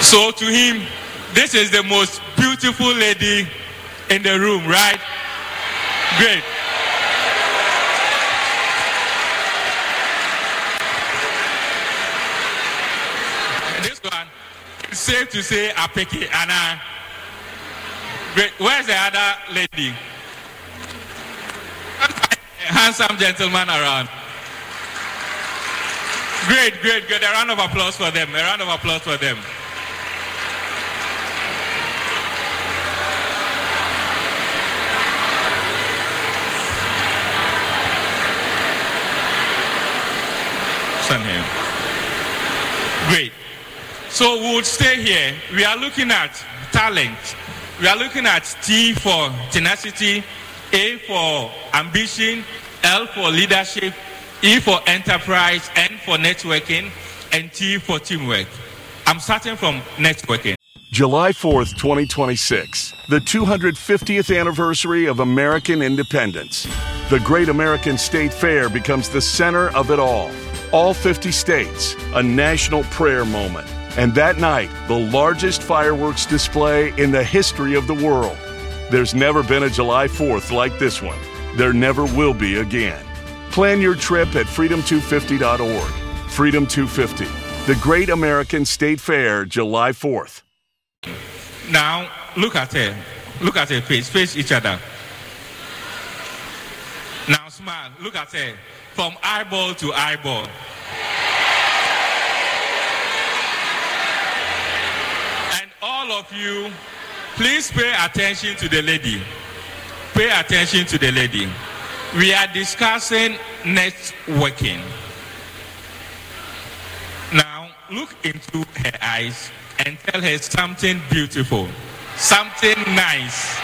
So to him, this is the most beautiful lady in the room, right? Great. This one, it's safe to say Apeki Anna. Great. Where's the other lady? Handsome gentleman around. Great, great, good. A round of applause for them. A round of applause for them. Stand here. Great. So we would stay here. We are looking at talent. We are looking at T for tenacity, A for ambition, L for leadership, E for enterprise, N for networking, and T for teamwork. I'm starting from networking. July 4th, 2026, the 250th anniversary of American independence. The Great American State Fair becomes the center of it all. All 50 states, a national prayer moment. And that night, the largest fireworks display in the history of the world. There's never been a July 4th like this one. There never will be again. Plan your trip at freedom250.org. Freedom 250, the Great American State Fair, July 4th. Now, look at her. Look at her face. Face each other. Now, smile. Look at her. From eyeball to eyeball. And all of you, please pay attention to the lady. Pay attention to the lady. We are discussing networking. Now, look into her eyes and tell her something beautiful, something nice.